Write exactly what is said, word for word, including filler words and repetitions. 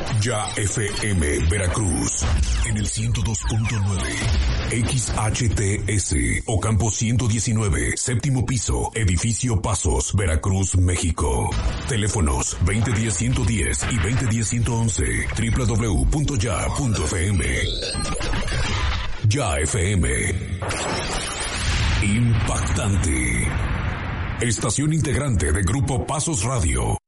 Ya F M Veracruz en el ciento dos punto nueve, X H T S Ocampo ciento diecinueve, séptimo piso, edificio Pasos, Veracruz, México. Teléfonos veinte diez ciento diez y veinte diez ciento once, doble u doble u doble u punto ya punto f m. Ya F M. Impactante. Estación integrante de Grupo Pasos Radio.